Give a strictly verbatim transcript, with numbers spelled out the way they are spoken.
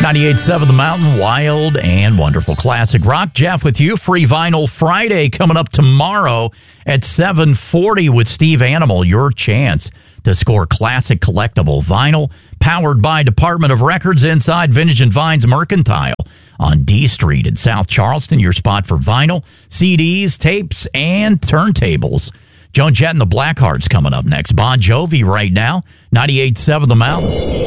ninety-eight point seven The Mountain, wild and wonderful classic rock. Jeff with you. Free Vinyl Friday coming up tomorrow at seven forty with Steve Animal. Your chance to score classic collectible vinyl powered by Department of Records inside Vintage and Vines Mercantile on D Street in South Charleston. Your spot for vinyl, C Ds, tapes, and turntables. Joan Jett and the Blackhearts coming up next. Bon Jovi right now. ninety-eight point seven The Mountain.